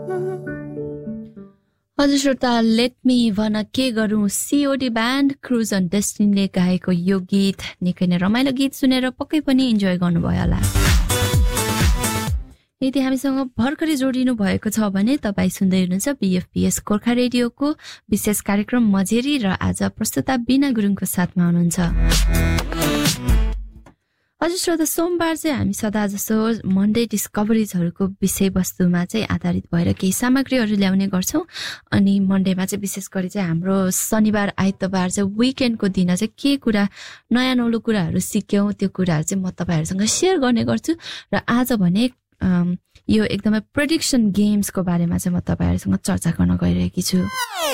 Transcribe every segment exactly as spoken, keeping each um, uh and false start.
हजुर श्रोता, let me भन के गरौँ सिओडी ब्यान्ड क्रुज अन डेस्टिनीले गाएको यो गीत निकै नै रमाइलो गीत सुनेर पक्कै पनि इन्जोय गर्नुभयो होला। यदि हामीसँग भर्खरै जोडिनु भएको छ भने तपाईँ सुन्दै हुनुहुन्छ बीएफपीएस गोर्खा रेडियोको विशेष कार्यक्रम मझेरी र आज प्रस्तुता बिना गुरुङको साथमा हुनुहुन्छ। हजुर श्रोता, सोमबार चाहिँ हामी सदा जसो मन्डे डिस्कभरिजहरूको विषयवस्तुमा चाहिँ आधारित भएर केही सामग्रीहरू ल्याउने गर्छौँ। अनि मन्डेमा चाहिँ विशेष गरी चाहिँ हाम्रो शनिबार आइतबार चाहिँ विकेन्डको दिन चाहिँ के कुरा नयाँ नौलो कुराहरू सिक्यौँ त्यो कुराहरू चाहिँ म तपाईँहरूसँग सेयर गर्ने गर्छु। र आज भने यो एकदमै प्रेडिक्सन गेम्सको बारेमा चाहिँ म तपाईँहरूसँग चर्चा गर्न गइरहेकी छु।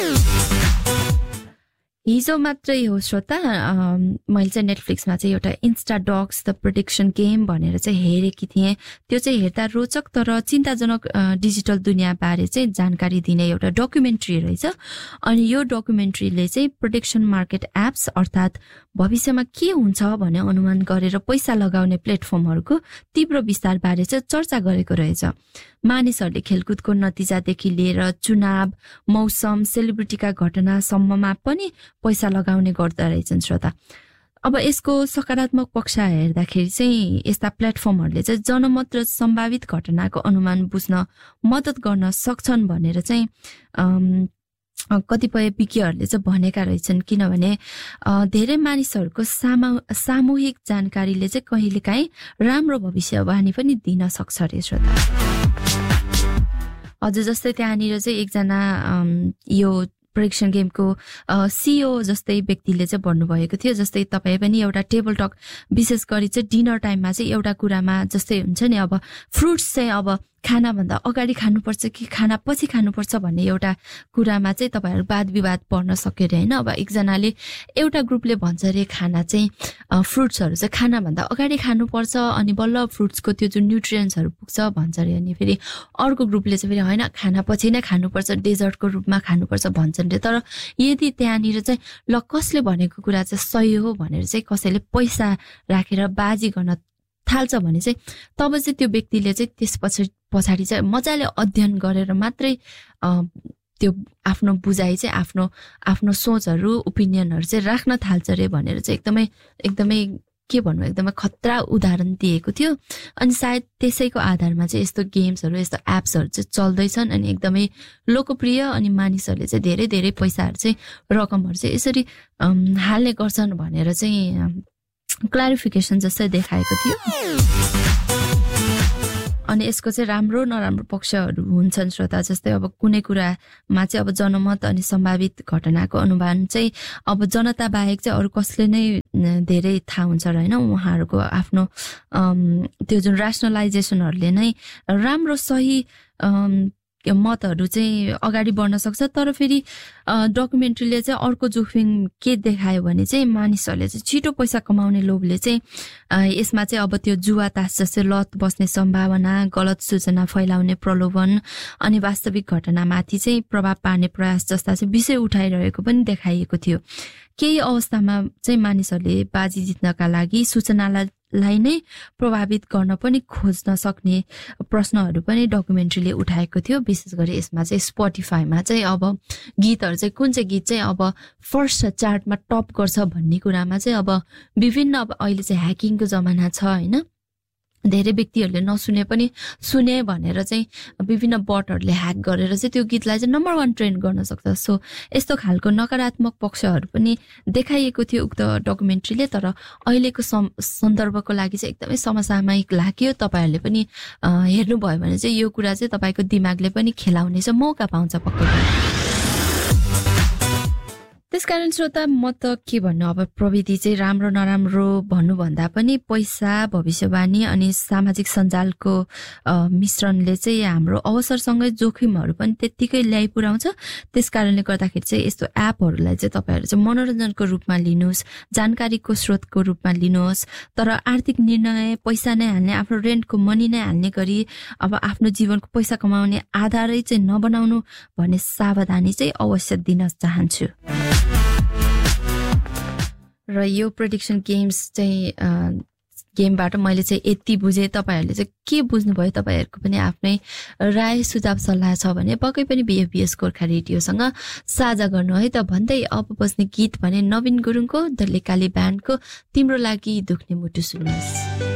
हिजो मात्रै हो श्रोता, मैले चाहिँ नेटफ्लिक्समा चाहिँ एउटा Insta dogs the prediction game भनेर चाहिँ हेरेकी थिएँ। त्यो चाहिँ हेर्दा रोचक तर चिन्ताजनक डिजिटल दुनियाँबारे चाहिँ जानकारी दिने एउटा डकुमेन्ट्री रहेछ। अनि यो डकुमेन्ट्रीले चाहिँ प्रेडिक्सन मार्केट एप्स अर्थात् भविष्यमा के हुन्छ भने अनुमान गरेर पैसा लगाउने प्लेटफर्महरूको तीव्र विस्तारबारे चाहिँ चर्चा गरेको रहेछ। मानिसहरूले खेलकुदको नतिजादेखि लिएर चुनाव, मौसम, सेलिब्रिटीका घटनासम्ममा पनि पैसा लगाउने गर्दा रहेछन् श्रोता। अब यसको सकारात्मक पक्ष हेर्दाखेरि चाहिँ यस्ता प्लेटफर्महरूले चाहिँ जनमत र सम्भावित घटनाको अनुमान बुझ्न मद्दत गर्न सक्छन् भनेर चाहिँ कतिपय विज्ञहरूले चाहिँ भनेका रहेछन्। किनभने धेरै मानिसहरूको सामू सामूहिक जानकारीले चाहिँ कहिलेकाहीँ राम्रो भविष्यवाणी पनि दिन सक्छ अरे श्रोता। हजुर जस्तै त्यहाँनिर चाहिँ एकजना यो प्रेडिक्सन गेमको सिइओ जस्तै व्यक्तिले चाहिँ भन्नुभएको थियो, जस्तै तपाईँ पनि एउटा टेबल टक विशेष गरी चाहिँ डिनर टाइममा चाहिँ एउटा कुरामा जस्तै हुन्छ नि, अब फ्रुट्स चाहिँ अब खानाभन्दा अगाडि खानुपर्छ कि खाना पछि खानुपर्छ भन्ने एउटा कुरामा चाहिँ तपाईँहरू वाद विवाद पर्न सक्यो अरे होइन। अब एकजनाले एउटा ग्रुपले भन्छ अरे खाना चाहिँ फ्रुट्सहरू चाहिँ खानाभन्दा अगाडि खानुपर्छ अनि बल्ल फ्रुट्सको त्यो जुन न्युट्रियन्ट्सहरू पुग्छ भन्छ अरे। अनि फेरि अर्को ग्रुपले चाहिँ फेरि होइन खाना पछि नै खानुपर्छ, डेजर्टको रूपमा खानुपर्छ भन्छन् अरे। तर यदि त्यहाँनिर चाहिँ ल कसले भनेको कुरा चाहिँ सही हो भनेर चाहिँ कसैले पैसा राखेर बाजी गर्न थाल्छ भने चाहिँ तब चाहिँ त्यो व्यक्तिले चाहिँ त्यसपछि पछाडि चाहिँ मजाले अध्ययन गरेर मात्रै त्यो आफ्नो बुझाइ चाहिँ आफ्नो आफ्नो सोचहरू ओपिनियनहरू चाहिँ राख्न थाल्छ अरे भनेर चाहिँ एकदमै एकदमै के भन्नु एकदमै खतरा उदाहरण दिएको थियो। अनि सायद त्यसैको आधारमा चाहिँ यस्तो गेम्सहरू यस्तो एप्सहरू चाहिँ चल्दैछन् अनि एकदमै लोकप्रिय अनि मानिसहरूले चाहिँ धेरै धेरै पैसाहरू चाहिँ रकमहरू चाहिँ यसरी हाल्ने गर्छन् भनेर चाहिँ क्लारिफिकेसन जस्तै देखाएको थियो। अनि यसको चाहिँ राम्रो नराम्रो पक्षहरू हुन्छन् श्रोता। जस्तै अब कुनै कुरामा चाहिँ अब जनमत अनि सम्भावित घटनाको अनुमान चाहिँ अब जनता बाहेक चाहिँ अरू कसले नै धेरै थाहा हुन्छ र होइन। उहाँहरूको आफ्नो त्यो जुन ऱ्यासनलाइजेसनहरूले नै राम्रो सही मतहरू चाहिँ अगाडि बढ्न सक्छ। तर फेरि डकुमेन्ट्रीले चाहिँ अर्को जोखिम के देखायो भने चाहिँ मानिसहरूले चाहिँ छिटो पैसा कमाउने लोभले चाहिँ यसमा चाहिँ अब त्यो जुवा तास जस्तै लत बस्ने सम्भावना, गलत सूचना फैलाउने प्रलोभन अनि वास्तविक घटनामाथि चाहिँ प्रभाव पार्ने प्रयास जस्ता चाहिँ विषय उठाइरहेको पनि देखाइएको थियो। केही अवस्थामा चाहिँ मानिसहरूले बाजी जित्नका लागि सूचनालाई लाई नै प्रभावित गर्न पनि खोज्न सक्ने प्रश्नहरू पनि डकुमेन्ट्रीले उठाएको थियो। विशेष गरी यसमा चाहिँ स्पोटिफाईमा चाहिँ अब गीतहरू चाहिँ कुन चाहिँ गीत चाहिँ अब फर्स्ट चार्टमा टप गर्छ भन्ने कुरामा चाहिँ अब विभिन्न अब अहिले चाहिँ ह्याकिङको जमाना छ होइन। धेरै व्यक्तिहरूले नसुने पनि सुने भनेर चाहिँ विभिन्न बटहरूले ह्याक गरेर चाहिँ त्यो गीतलाई चाहिँ नम्बर वान ट्रेन्ड गर्न सक्छ। सो यस्तो खालको नकारात्मक पक्षहरू पनि देखाइएको थियो उक्त डकुमेन्ट्रीले। तर अहिलेको सन्दर्भको लागि चाहिँ एकदमै समसामयिक लाग्यो। तपाईँहरूले पनि हेर्नुभयो भने चाहिँ यो कुरा चाहिँ तपाईँको दिमागले पनि खेलाउने चाहिँ मौका पाउँछ पक्कै पनि। त्यसकारण श्रोता म त के भन्नु, अब प्रविधि चाहिँ राम्रो नराम्रो भन्नुभन्दा पनि पैसा, भविष्यवाणी अनि सामाजिक सञ्जालको मिश्रणले चाहिँ हाम्रो अवसरसँगै जोखिमहरू पनि त्यत्तिकै ल्याइ पुर्याउँछ। त्यसकारणले गर्दाखेरि चाहिँ यस्तो एपहरूलाई चाहिँ तपाईँहरू चाहिँ मनोरञ्जनको रूपमा लिनुहोस्, जानकारीको स्रोतको रूपमा लिनुहोस्। तर आर्थिक निर्णय पैसा नै हाल्ने, आफ्नो रेन्टको मनी नै हाल्ने गरी अब आफ्नो जीवनको पैसा कमाउने आधारै चाहिँ नबनाउनु भन्ने सावधानी चाहिँ अवश्य दिन चाहन्छु। र यो प्रेडिक्सन गेम्स चाहिँ गेमबाट मैले चाहिँ यति बुझेँ, तपाईँहरूले चाहिँ के बुझ्नुभयो, तपाईँहरूको पनि आफ्नै राय सुझाव सल्लाह छ भने पक्कै पनि बिएफबिएस गोर्खा रेडियोसँग साझा गर्नु है त भन्दै अब बस्ने गीत भने नवीन गुरुङको द लेकाली ब्यान्डको तिम्रो लागि दुख्ने मुटु सुन्नुहोस्।